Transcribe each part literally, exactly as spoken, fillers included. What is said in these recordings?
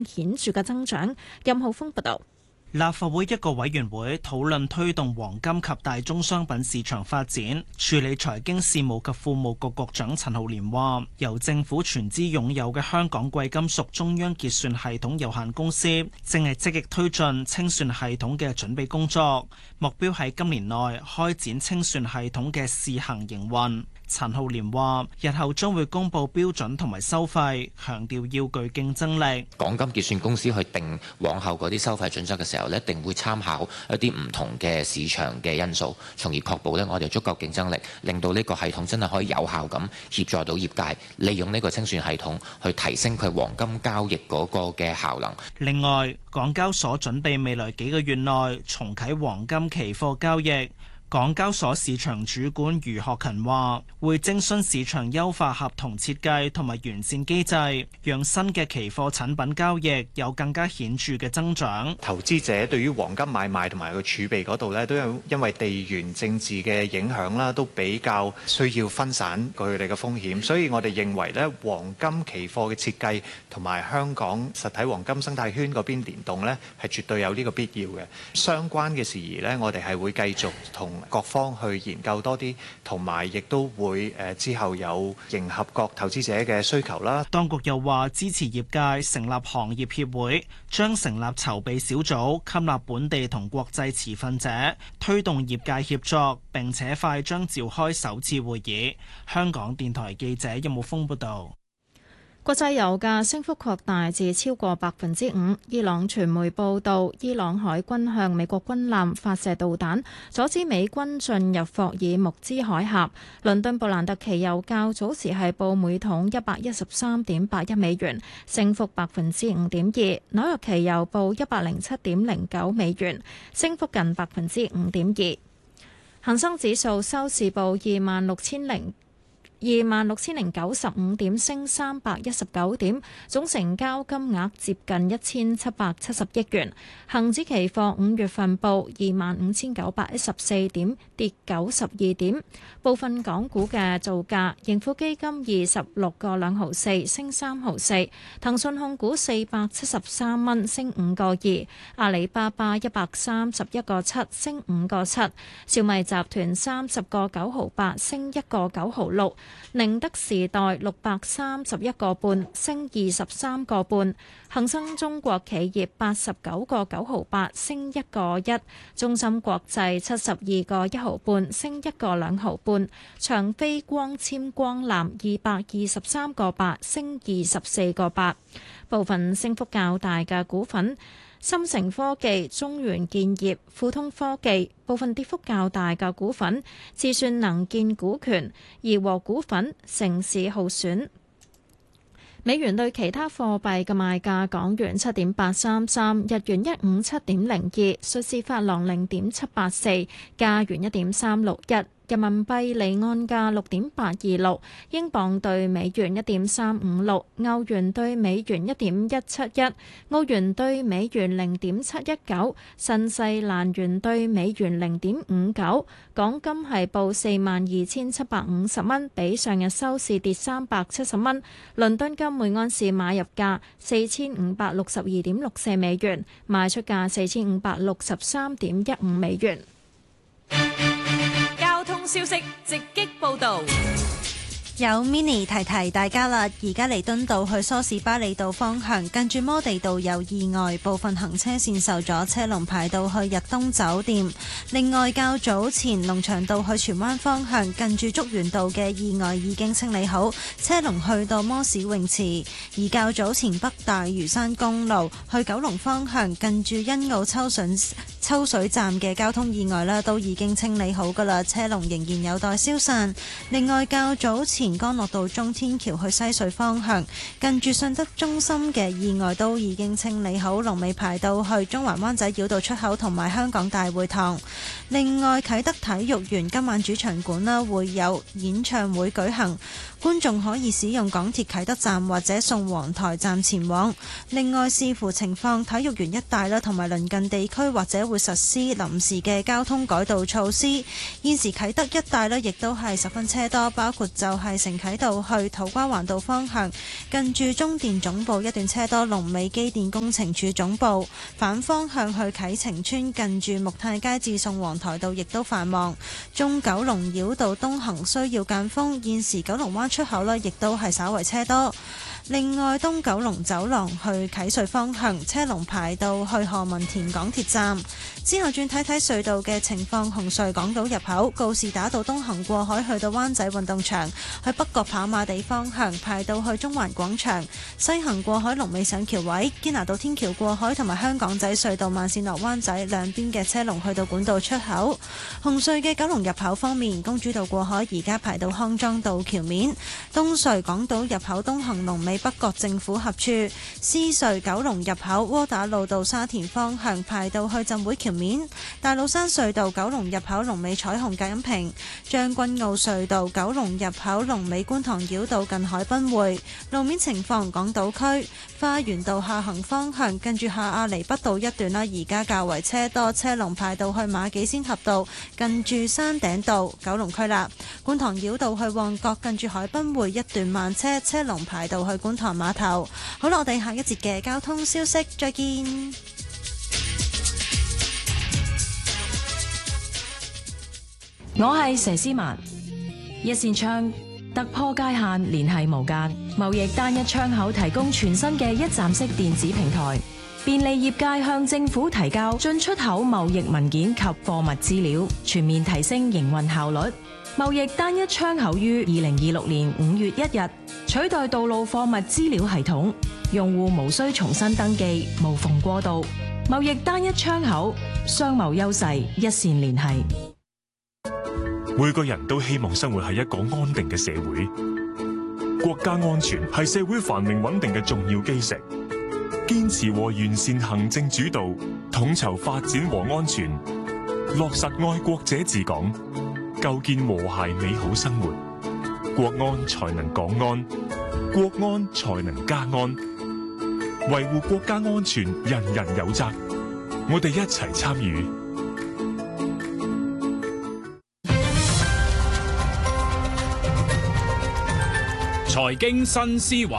顯著嘅增長。任浩峰報道。 立法會一個委員會討論推動黃金及大宗商品市場發展，處理財經事務及庫務局局長陳浩濂話，由政府全資擁有嘅香港貴金屬中央結算系統有限公司正係積極推進清算系統嘅準備工作，目標喺今年內開展清算系統嘅試行營運。陳浩濂話，日後將會公布標準同埋收費，強調要具競爭力。 港金結算公司去定往後嗰啲收費準則嘅時候，一定會參考一啲唔同嘅市場嘅因素，從而確保咧我哋足夠競爭力，令到呢個系統真係可以有效咁協助到業界利用呢個清算系統去提升佢黃金交易嗰個嘅效能。 另外，港交所準備未來幾個月內重啟黃金期貨交易。港交所市場主管余學勤話，會徵詢市場優化合同設計同埋完善機制，讓新嘅期貨產品交易有更加顯著嘅增長。 投資者對於黃金買賣同埋個儲備嗰度咧，都有因為地緣政治嘅影響啦，都比較需要分散佢哋嘅風險，所以我哋認為咧，黃金期貨嘅設計同埋香港實體黃金生態圈嗰邊聯動咧，係絕對有呢個必要嘅。相關嘅事宜咧，我哋係會繼續同各方去研究多啲，同埋亦都會誒之後有迎合各投資者嘅需求啦。 當局又話支持業界成立行業協會，將成立籌備小組，吸納本地同國際持份者，推動業界協作，並且快將召開首次會議。香港電台記者任武峰報道。 國際油價升幅擴大至超過百分之五。伊朗傳媒報道，伊朗海軍向美國軍艦發射導彈，阻止美軍進入霍爾木茲海峽。倫敦布蘭特期油較早時係報每桶一百一十三點八一美元，升幅百分之五點二。紐約期油報一百零七點零九美元，升幅近百分之五點二。恒生指數收市報二萬六千零。二萬六千零九十五點，升三百一十九點，總成交金額接近一千七百七十億元。恒指期貨五月份報二萬五千九百一十四點，跌九十二點。部分港股嘅造價，盈富基金二十六個兩毫四，升三毫四；騰訊控股四百七十三蚊，升五個二；阿里巴巴一百三十一個七，升五個七；小米集團三十個九毫八，升一個九毫六。寧德時代六百三十一個半，升二十三個半；恒生中國企業八十九個九毫八，升一個一；中芯國際七十二個一毫半，升一個兩毫半；長飛光纖光纜二百二十三個八，升二十四個八。部分升幅較大嘅股份，深成科技、中原建業、富通科技；部分跌幅較大嘅股份，智算能建股權、怡和股份、城市浩選。美元對其他貨幣嘅賣價：港元七點八三三，日元一五七點零二，瑞士法郎零點七八四，加元一點三六一。人民幣離岸價六點八二六，英鎊對美元一點三五六，歐元對美元一點一七一，澳元對美元零點七一九，新西蘭元對美元零點五九。港金係報四萬二千七百五十蚊，比上日收市跌三百七十蚊。倫敦金每安士買入價四千五百六十二點六四美元，賣出價四千五百六十三點一五美元。 交通消息直擊報道。 有 mini 提提大家啦，而家彌敦道去梳士巴利道方向，近住摩地道有意外，部分行車線受阻，車龍排到去日東酒店。另外，較早前龍翔道去荃灣方向，近住竹園道嘅意外已經清理好，車龍去到摩士泳池。而較早前北大嶼山公路去九龍方向，近住欣澳抽水抽水站嘅交通意外啦，都已經清理好噶啦，車龍仍然有待消散。另外，較早前干諾道中天橋去西隧方向，近住信德中心嘅意外都已經清理好，龍尾排到去中環灣仔繞道出口同埋香港大會堂。另外，啟德體育園今晚主場館啦會有演唱會舉行，觀眾可以使用港鐵啟德站或者宋皇臺站前往。另外，視乎情況，體育園一帶啦同埋鄰近地區或者會實施臨時嘅交通改道措施。現時啟德一帶咧亦都係十分車多，包括就係泰城啟道去土瓜灣道方向，近住中電總部一段車多；龍尾機電工程處總部反方向去啟晴邨，近住木泰街至宋皇台道亦都繁忙。中九龍繞道東行需要間封，現時九龍灣出口呢亦都係稍為車多。另外，東九龍走廊去啟隧方向車龍排到去何文田港鐵站。之後轉睇睇隧道嘅情況，紅隧港島入口告士打道東行過海去到灣仔運動場，去北角跑馬地方向排到去中環廣場；西行過海龍尾上橋位，堅拿道天橋過海同埋香港仔隧道慢線落灣仔兩邊嘅車龍去到管道出口。紅隧嘅九龍入口方面，公主道過海而家排到康莊道橋面；東隧港島入口東行龍尾北角政府合署；獅隧九龍入口窩打老道沙田方向排到去浸會橋面；大老山隧道九龍入口龍尾彩虹隔音屏；將軍澳隧道九龍入口龍尾觀塘繞道近海濱匯。路面情況，港島區花園道下行方向近住下亞厘畢道一段啦，而家較為車多，車龍排到去馬己仙峽道近住山頂道。九龍區啦，觀塘繞道去旺角近住海濱匯一段慢車，車龍排到去觀塘碼頭。好啦，我哋下一節嘅交通消息再見。 我係佘詩曼，一線窗突破界限，聯繫無間，貿易單一窗口提供全新嘅一站式電子平台，便利業界向政府提交進出口貿易文件及貨物資料，全面提升營運效率。貿易單一窗口於二零二六年五月一日取代道路貨物資料系統，用戶無需重新登記，無縫過渡。貿易單一窗口，商貿優勢，一線聯繫。 每個人都希望生活喺一個安定嘅社會，國家安全係社會繁榮穩定嘅重要基石。堅持和完善行政主導，統籌發展和安全，落實愛國者治港，構建和諧美好生活，國安才能港安，國安才能家安。維護國家安全，人人有責，我哋一齊參與。 財經新思維，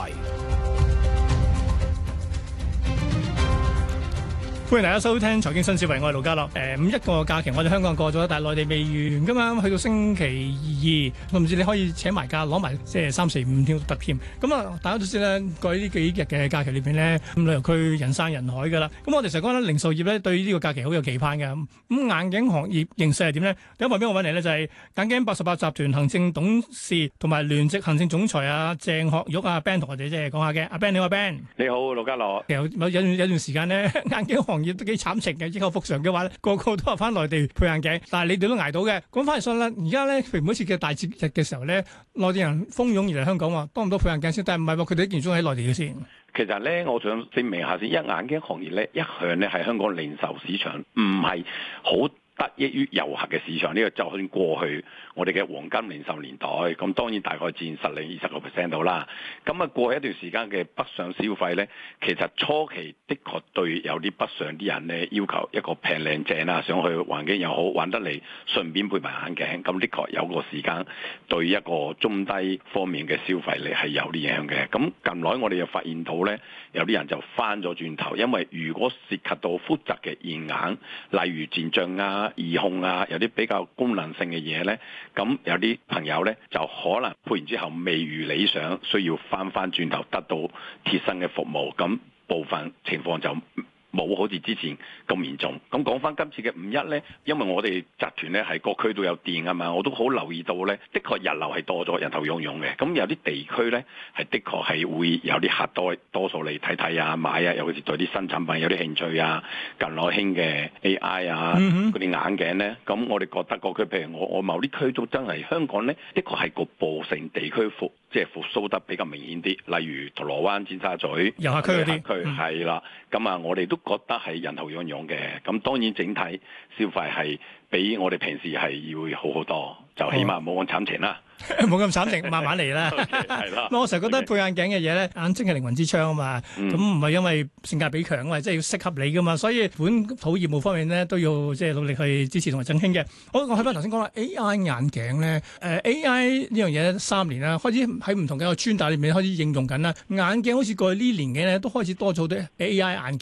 歡迎大家收聽財經新思維，我係盧家樂。誒、呃，五一個假期我哋香港過咗，但係內地未完噶嘛，去到星期二，甚至你可以請埋假，攞埋即係三四五天都得添。咁啊，大家都知咧，過去呢幾日嘅假期裏邊咧，咁旅遊區人山人海噶啦。咁我哋成日講咧，零售業咧對呢個假期好有期盼嘅。咁眼鏡行業形勢係點咧？第一位邊個揾嚟咧？就係、是、眼鏡八十八集團行政董事同埋聯席行政總裁啊鄭學玉啊 Ben 同我哋即係講下嘅。阿 Ben 你好 Ben，你好盧家樂。其實有有有段時間咧，眼鏡行業都幾慘情嘅，以後復常嘅話咧，個個都話翻內地配眼鏡，但係你哋都捱到嘅。講翻嚟信啦，而家咧，譬如每次嘅大節日嘅時候咧，內地人蜂擁而嚟香港話，多唔多配眼鏡先？但係唔係喎，佢哋一件中喺內地嘅先。 其實咧，我想證明下先，因為眼鏡行業咧一向咧係香港零售市場唔係好得益於遊客嘅市場，呢、這個就算過去我哋嘅黃金零售年代，咁當然大概佔實力二十個 percent 到啦。咁啊過去一段時間嘅北上消費咧，其實初期的確對有啲北上啲人咧要求一個平靚正啊，上去環境又好玩得嚟，順便配埋眼鏡，咁的確有個時間對一個中低方面嘅消費力係有啲影響嘅。咁近來我哋又發現到咧，有啲人就翻咗轉頭，因為如果涉及到複雜嘅眼鏡，例如漸障啊、耳控啊，有啲比較功能性嘅嘢咧，咁有啲朋友咧就可能配完之後未如理想，需要翻翻轉頭得到貼身嘅服務，咁部分情況就冇好似之前咁嚴重。咁講翻今次嘅五一呢，因為我哋集團呢係各區都有店啊嘛，我都好留意到呢，的確日流係多咗，人頭湧湧嘅。咁有啲地區呢，係的確係會有啲客多多數嚟睇睇啊買啊，尤其是對啲新產品有啲興趣啊，近來興嘅 A I 啊嗰啲、mm-hmm. 眼鏡呢。咁我哋覺得個區譬如我我某啲區都真係香港呢，的確係局部性地區復即係復甦得比較明顯啲，例如銅鑼灣、尖沙咀遊客區嗰啲區係啦。咁啊，我哋都覺得係人頭湧湧嘅，咁當然整體消費係比我哋平時係要好好多，就起碼冇咁慘情啦。 冇咁慘定，慢慢嚟啦。 係啦。 我成日覺得配眼鏡嘅嘢咧，眼睛係靈魂之窗啊嘛。咁唔係因為性價比強啊嘛，即係要適合你噶嘛。所以本土業務方面咧都要即係努力去支持同埋振興嘅。我我去翻頭先講啦 ，A I 眼鏡咧，誒、呃、A I 呢樣嘢三年啦，開始喺唔同嘅專打裏面開始應用緊啦。眼鏡好似過去呢年幾咧都開始多咗啲 A I 眼鏡